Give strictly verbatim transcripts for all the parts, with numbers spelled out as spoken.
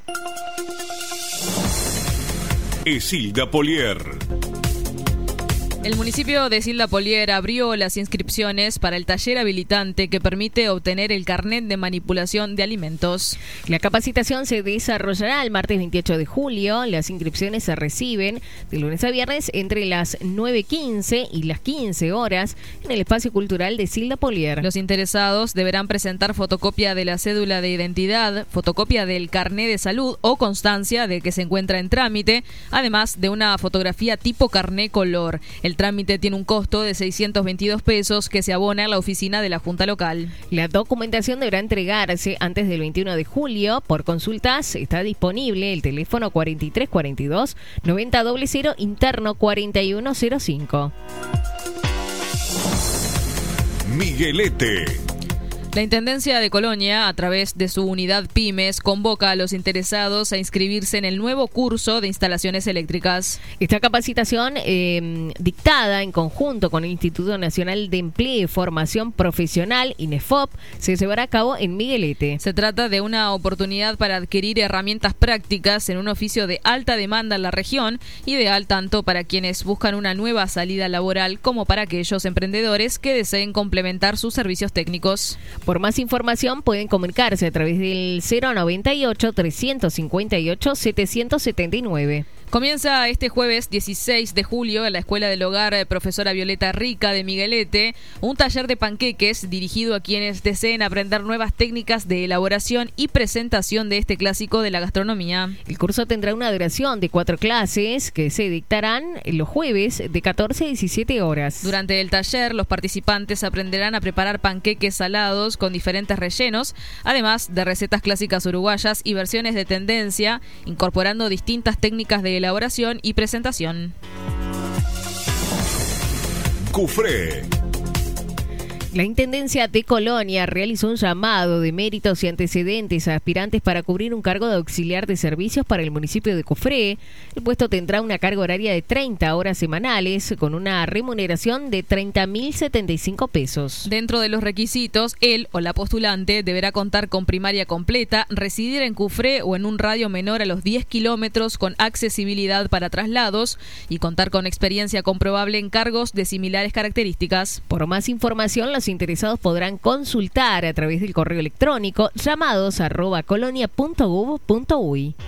Esilda Polier. El municipio de Esilda Polier abrió las inscripciones para el taller habilitante que permite obtener el carnet de manipulación de alimentos. La capacitación se desarrollará el martes veintiocho de julio. Las inscripciones se reciben de lunes a viernes entre las nueve quince y las quince horas en el espacio cultural de Esilda Polier. Los interesados deberán presentar fotocopia de la cédula de identidad, fotocopia del carnet de salud o constancia de que se encuentra en trámite, además de una fotografía tipo carnet color. El trámite tiene un costo de seiscientos veintidós pesos que se abona en la oficina de la Junta Local. La documentación deberá entregarse antes del veintiuno de julio. Por consultas está disponible el teléfono cuarenta y tres cuarenta y dos noventa cero cero interno cuarenta y uno cero cinco. Miguelete. La Intendencia de Colonia, a través de su unidad Pymes, convoca a los interesados a inscribirse en el nuevo curso de instalaciones eléctricas. Esta capacitación, eh, dictada en conjunto con el Instituto Nacional de Empleo y Formación Profesional, INEFOP, se llevará a cabo en Miguelete. Se trata de una oportunidad para adquirir herramientas prácticas en un oficio de alta demanda en la región, ideal tanto para quienes buscan una nueva salida laboral como para aquellos emprendedores que deseen complementar sus servicios técnicos. Por más información pueden comunicarse a través del cero noventa y ocho, trescientos cincuenta y ocho, setecientos setenta y nueve. Comienza este jueves dieciséis de julio en la Escuela del Hogar Profesora Violeta Rica de Miguelete un taller de panqueques dirigido a quienes deseen aprender nuevas técnicas de elaboración y presentación de este clásico de la gastronomía. El curso tendrá una duración de cuatro clases que se dictarán los jueves de catorce a diecisiete horas. Durante el taller, los participantes aprenderán a preparar panqueques salados con diferentes rellenos, además de recetas clásicas uruguayas y versiones de tendencia, incorporando distintas técnicas de elaboración y presentación. Cufré. La Intendencia de Colonia realizó un llamado de méritos y antecedentes a aspirantes para cubrir un cargo de auxiliar de servicios para el municipio de Cufré. El puesto tendrá una carga horaria de treinta horas semanales con una remuneración de treinta mil setenta y cinco pesos. Dentro de los requisitos, él o la postulante deberá contar con primaria completa, residir en Cufré o en un radio menor a los diez kilómetros con accesibilidad para traslados y contar con experiencia comprobable en cargos de similares características. Por más información, los interesados podrán consultar a través del correo electrónico llamados arroba colonia punto gob punto uy.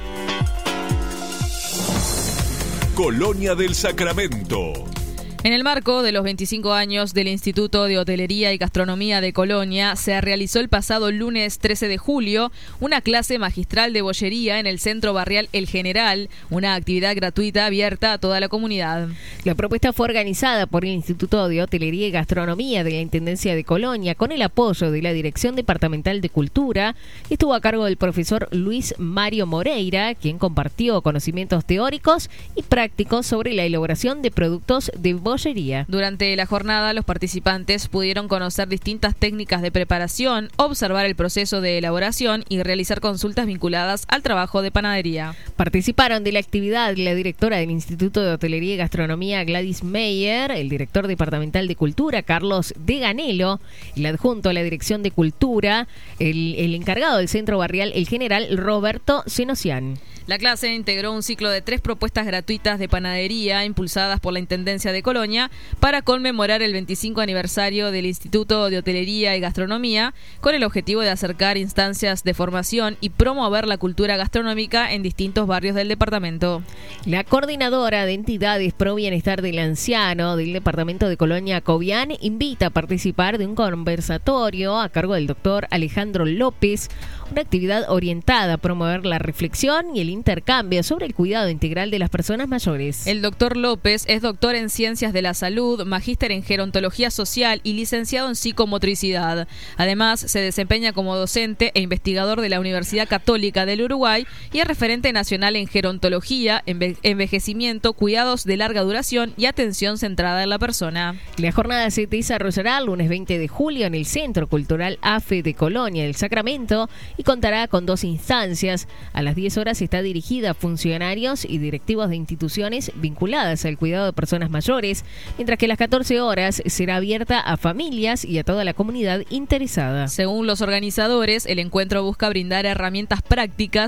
Colonia del Sacramento. En el marco de los veinticinco años del Instituto de Hotelería y Gastronomía de Colonia, se realizó el pasado lunes trece de julio una clase magistral de bollería en el Centro Barrial El General, una actividad gratuita abierta a toda la comunidad. La propuesta fue organizada por el Instituto de Hotelería y Gastronomía de la Intendencia de Colonia con el apoyo de la Dirección Departamental de Cultura y estuvo a cargo del profesor Luis Mario Moreira, quien compartió conocimientos teóricos y prácticos sobre la elaboración de productos de bollería. Durante la jornada, los participantes pudieron conocer distintas técnicas de preparación, observar el proceso de elaboración y realizar consultas vinculadas al trabajo de panadería. Participaron de la actividad la directora del Instituto de Hotelería y Gastronomía, Gladys Meyer, el director departamental de Cultura, Carlos de Ganelo, el adjunto a la Dirección de Cultura, el, el encargado del Centro Barrial El General, Roberto Senosian. La clase integró un ciclo de tres propuestas gratuitas de panadería impulsadas por la Intendencia de Colonia para conmemorar el veinticinco aniversario del Instituto de Hotelería y Gastronomía con el objetivo de acercar instancias de formación y promover la cultura gastronómica en distintos barrios del departamento. La coordinadora de entidades pro bienestar del anciano del departamento de Colonia, Cobian, invita a participar de un conversatorio a cargo del doctor Alejandro López, una actividad orientada a promover la reflexión y el intercambio sobre el cuidado integral de las personas mayores. El doctor López es doctor en Ciencias de la Salud, magíster en Gerontología Social y licenciado en Psicomotricidad. Además, se desempeña como docente e investigador de la Universidad Católica del Uruguay y es referente nacional en gerontología, enve- envejecimiento, cuidados de larga duración y atención centrada en la persona. La jornada se desarrollará el lunes veinte de julio en el Centro Cultural A F E de Colonia del Sacramento y contará con dos instancias. A las diez horas está dirigida a funcionarios y directivos de instituciones vinculadas al cuidado de personas mayores, mientras que a las catorce horas será abierta a familias y a toda la comunidad interesada. Según los organizadores, el encuentro busca brindar herramientas prácticas